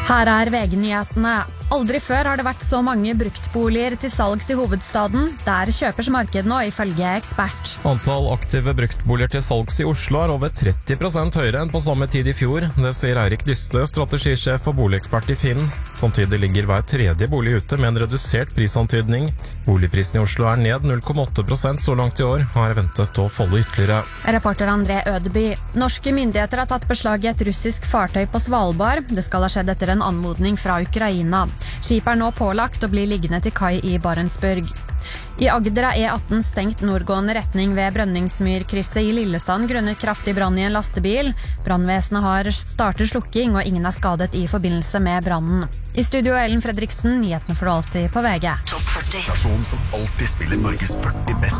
Her VG-nyhetene. Aldri før har det vært så mange bruktboliger til salgs i hovedstaden. Der kjøpers marked nå, ifølge ekspert. Antall aktive bruktboliger til salgs i Oslo er over 30% høyere enn på samme tid i fjor. Det sier Eirik Dyste, strategisjef og boligekspert i Finn. Samtidig ligger hver tredje bolig ute med en redusert prisantydning. Boligprisen i Oslo er ned 0,8% så langt i år, og er ventet å falle ytterligere. Reporter André Ødeby. Norske myndigheter har tatt beslag i et russisk fartøy på Svalbard. Det skal ha skjedd etter en anmodning fra Ukraina. Skipet er nå pålagt å bli liggende til kai i Barentsburg. I Agder er E18 stengt nordgående retning ved Brønningsmyrkrysset i Lillesand grunnet kraftig brann i en lastebil. Brannvesenet har startet slukking, og ingen er skadet i forbindelse med brannen. I studio Ellen Fredriksen, nyhetene for alltid på VG. Topp 40. Stasjon som alltid spiller Norges 40 best.